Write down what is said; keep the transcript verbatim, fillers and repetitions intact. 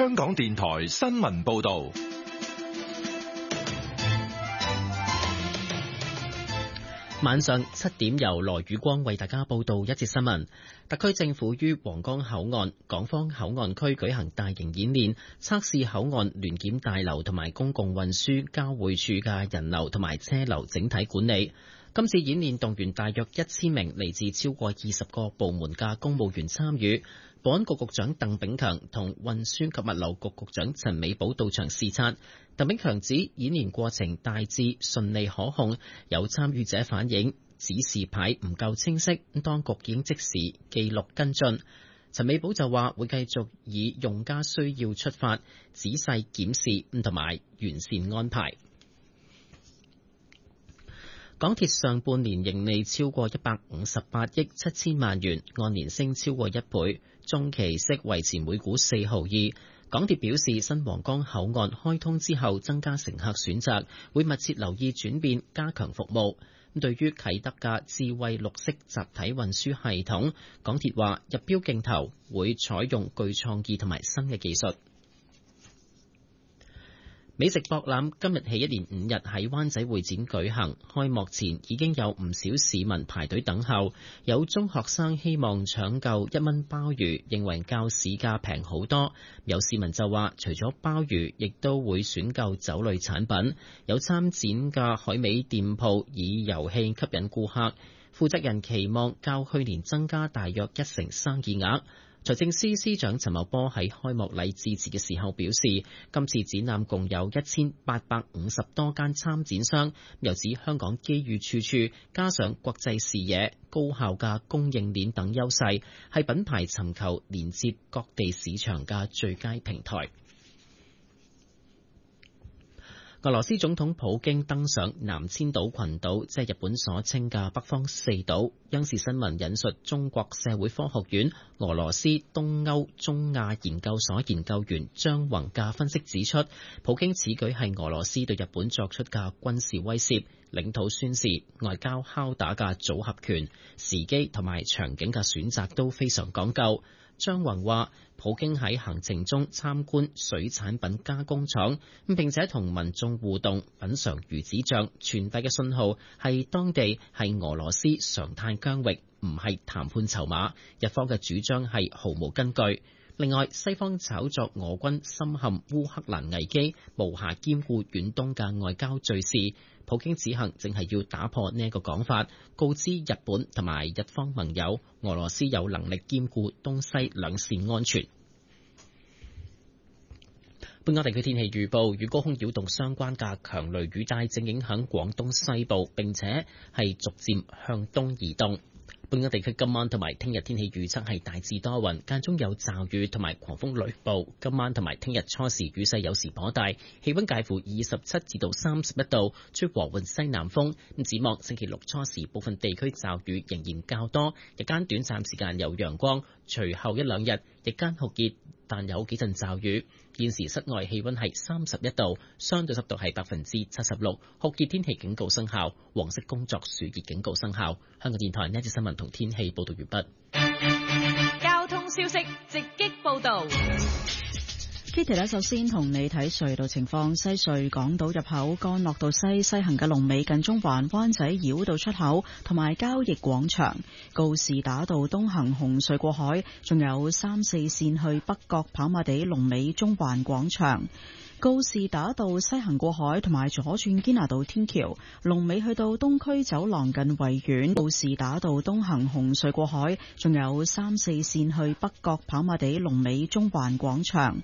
香港電台新聞報道。 晚上七點由羅宇光為大家報道一節新聞。特區政府於皇崗口岸、港方口岸區舉行大型演練，測試口岸聯檢大樓同埋公共運輸交匯處嘅人流同埋車流整體管理。今次演練動員大約一千名嚟自超過二十個部門嘅公務員參與。保安局局長鄧炳強同運輸及物流局局長陳美寶到場視察。鄧炳強指演練過程大致順利可控，有參與者反映指示牌唔夠清晰，當局已經即時記錄跟進。陳美寶就話會繼續以用家需要出發，仔細檢視同埋完善安排。港鐵上半年盈利超過一百五十八億七千萬元，按年升超過一倍，中期息維持每股四毫二。港鐵表示，新皇崗口岸開通之後，增加乘客選擇，會密切留意轉變，加強服務。對於啟德嘅智慧綠色集體運輸系統，港鐵話入標競投會採用具創意同埋新嘅技術。美食博覽今日起一連五日喺灣仔會展舉行，開幕前已經有唔少市民排隊等候。有中學生希望搶購一蚊鮑魚，認為較市價平好多。有市民就話，除咗鮑魚，亦都會選購酒類產品。有參展嘅海味店鋪以遊戲吸引顧客，負責人期望較去年增加大約一成生意額。財政司司長陳茂波喺開幕禮致辭嘅時候表示，今次展覽共有一千八百五十多間參展商，又指香港機遇處處，加上國際視野、高效嘅供應鏈等優勢，係品牌尋求連接各地市場嘅最佳平台。俄羅斯總統普京登上南千島群島，即係日本所稱嘅北方四島。央視新聞引述中國社會科學院俄羅斯東歐中亞研究所研究員張宏嘅分析指出，普京此舉係俄羅斯對日本作出嘅軍事威懾、領土宣示、外交敲打嘅組合拳，時機同埋場景嘅選擇都非常講究。張宏話，普京喺行程中參觀水產品加工廠，並且同民眾互動，品嘗魚子醬，傳遞嘅信號係當地係俄羅斯常態疆域，唔係談判籌碼。日方嘅主張係毫無根據。另外，西方炒作俄軍深陷烏克蘭危機，無暇兼顧遠東嘅外交敘事。普京此行正係要打破呢一個講法，告知日本同埋日方盟友，俄羅斯有能力兼顧東西兩線安全。本港地區天氣預報，與高空擾動相關嘅強雷雨帶正影響廣東西部，並且係逐漸向東移動。本港地區今晚同埋聽日天氣預測係大致多雲，間中有驟雨同埋狂風雷暴。今晚同埋聽日初時雨勢有時頗大，氣溫介乎二十七至到三十一度，吹和緩西南風。咁展望星期六初時，部分地區驟雨仍然較多，日間短暫時間有陽光，隨後一兩日日間酷熱，但有幾陣驟雨。現時室外氣溫係三十一度，相對濕度係百分之七十六，酷熱天氣警告生效，黃色工作暑熱警告生效。香港電台呢一節新聞同天氣報道完畢。 交通消息直擊報道。 Kitty 咧，首先同你睇隧道情況。西隧港島入口干諾道西西行嘅龍尾近中環，灣仔繞道出口同埋交易廣場。告士打道東行紅隧過海，仲有三四線去北角跑馬地龍尾中環廣場。告士打道西行過海同埋左轉堅拿道天橋，龍尾去到東區走廊近維園。告士打道東行紅隧過海，仲有三四線去北角跑馬地龍尾中環廣場。